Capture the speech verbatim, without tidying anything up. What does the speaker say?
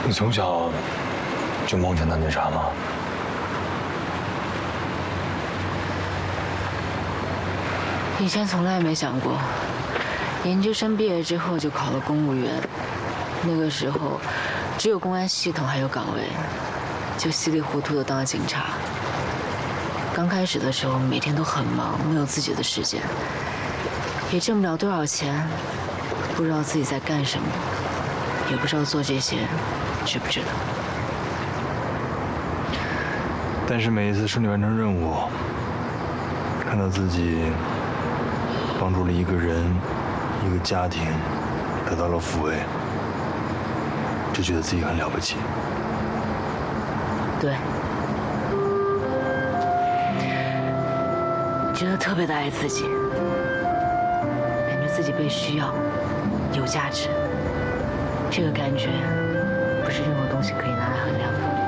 你从小就梦想当警察吗？ 以前从来没想过。研究生毕业之后就考了公务员，那个时候只有公安系统还有岗位，就稀里糊涂的当了警察。刚开始的时候每天都很忙，没有自己的时间，也挣不了多少钱，不知道自己在干什么，也不知道做这些值不值得。 但是每一次顺利完成任务，看到自己帮助了一个人、一个家庭得到了抚慰，就觉得自己很了不起。 对，觉得特别的爱自己，感觉自己被需要，有价值，这个感觉